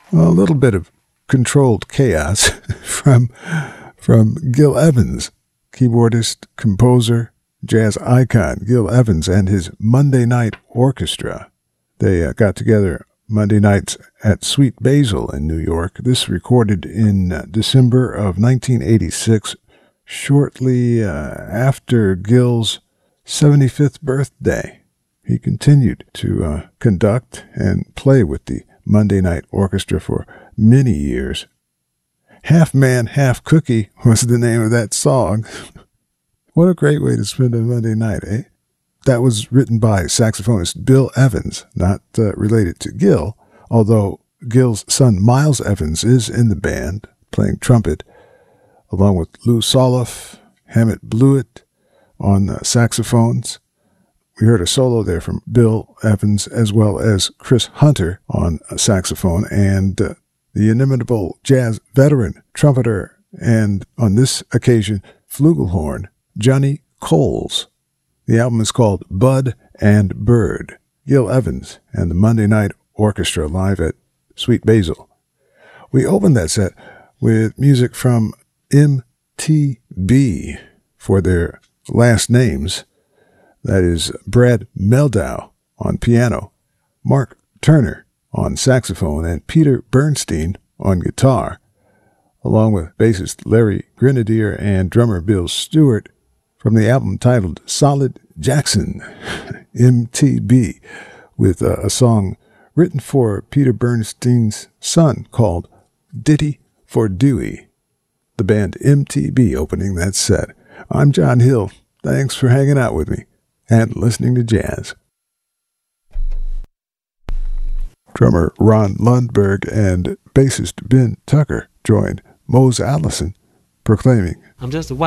Well, a little bit of controlled chaos from Gil Evans, keyboardist, composer, jazz icon Gil Evans and his Monday Night Orchestra. They got together Monday nights at Sweet Basil in New York. This recorded in December of 1986, shortly after Gil's 75th birthday. He continued to conduct and play with the Monday Night Orchestra for many years. Half Man, Half Cookie was the name of that song. What a great way to spend a Monday night, eh? That was written by saxophonist Bill Evans, not related to Gil, although Gil's son Miles Evans is in the band, playing trumpet, along with Lou Soloff, Hammett Blewett on saxophones. We heard a solo there from Bill Evans, as well as Chris Hunter on saxophone, and the inimitable jazz veteran trumpeter, and on this occasion, flugelhorn, Johnny Coles. The album is called Bud and Bird. Gil Evans and the Monday Night Orchestra live at Sweet Basil. We opened that set with music from MTB for their last names. That is Brad Meldau on piano, Mark Turner on saxophone, and Peter Bernstein on guitar, along with bassist Larry Grenadier and drummer Bill Stewart, from the album titled Solid Jackson, MTB, with a song written for Peter Bernstein's son called Ditty for Dewey. The band MTB opening that set. I'm John Hill. Thanks for hanging out with me and listening to jazz. Drummer Ron Lundberg and bassist Ben Tucker joined Mose Allison, proclaiming, I'm just a